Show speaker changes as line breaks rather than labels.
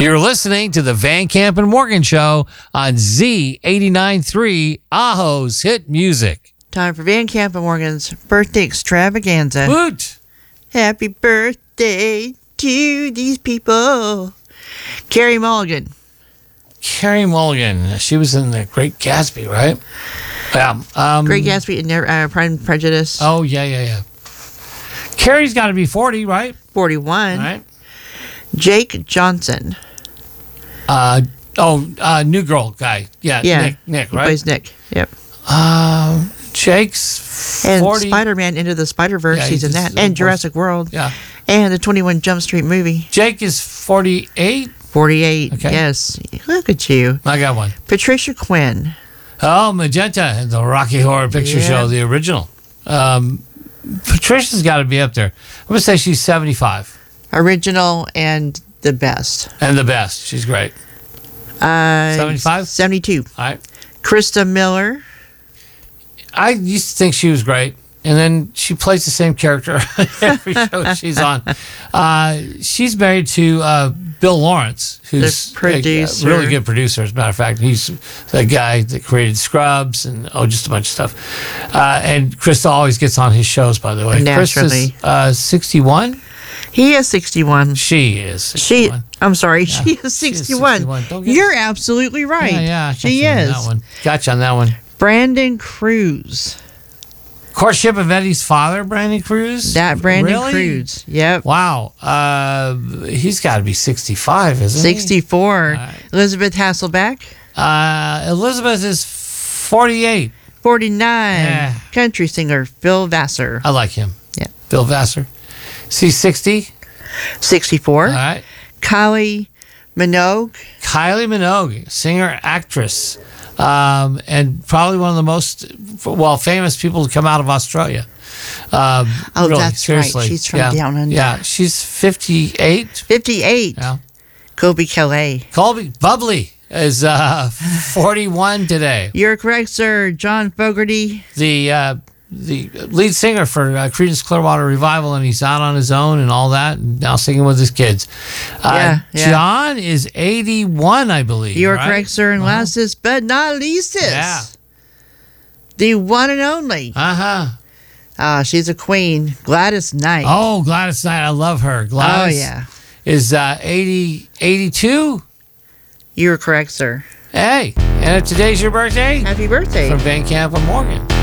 You're listening to the Van Camp and Morgan Show on Z89.3, Aho's Hit Music.
Time for Van Camp and Morgan's birthday extravaganza.
Woot!
Happy birthday to these people. Carey Mulligan.
Carey Mulligan. She was in The Great Gatsby, right? Yeah.
Great Gatsby and Pride and Prejudice.
Oh, yeah. Carey's got to be 40, right?
41.
All right.
Jake Johnson.
New Girl guy. Yeah. Nick,
He
right?
plays Nick. Yep.
Jake's
And
40.
Spider-Man Into the Spider-Verse,
Yeah,
he's in that. And Jurassic World.
Yeah.
And the 21 Jump Street movie.
Jake is 48.
48.
Okay.
Yes. Look at you.
I got one.
Patricia Quinn.
Oh, Magenta, the Rocky Horror Picture
Yeah.
Show, the original. Patricia's got to be up there. I'm going to say she's 75.
Original and the best.
And the best. She's great. 75?
72.
All right.
Krista Miller.
I used to think she was great. And then she plays the same character every show she's on. She's married to Bill Lawrence, who's
The producer.
a really good producer, as a matter of fact. He's the guy that created Scrubs and just a bunch of stuff. And Krista always gets on his shows, by the way.
Naturally.
Krista's 61.
He is 61.
She is 61.
I'm sorry,
Yeah.
she is 61.
61. Don't get-
You're absolutely right.
Yeah,
she
got you on
is.
that one. Got you on that one.
Brandon Cruz.
Courtship of Eddie's father, Brandon Cruz.
That Brandon
Really?
Cruz. Yep.
Wow. He's got to be 65, isn't
64.
All right.
Elizabeth Hasselbeck.
he? Elizabeth is 48.
49.
Yeah.
Country singer Phil Vassar.
I like him.
Yeah.
Bill Vassar. Is he 60?
64.
All right.
Kylie Minogue.
Kylie Minogue, singer, actress, and probably one of the most famous people to come out of Australia. Really,
That's
seriously.
right. She's from
Yeah.
down under.
Yeah, she's 58.
58.
Yeah.
Colby Calais.
Colby Bubbly is 41 today.
You're correct, sir. John Fogerty.
The lead singer for Creedence Clearwater Revival, and he's out on his own and all that, and now singing with his kids.
Yeah.
John is 81, I believe.
You are
right?
correct, sir. And lastest but not leastest.
Yeah.
The one and only. She's a queen. Gladys Knight.
Oh, Gladys Knight. I love her. Gladys is 82.
You're correct, sir.
Hey, and if today's your birthday,
Happy birthday.
from Van Camp and Morgan.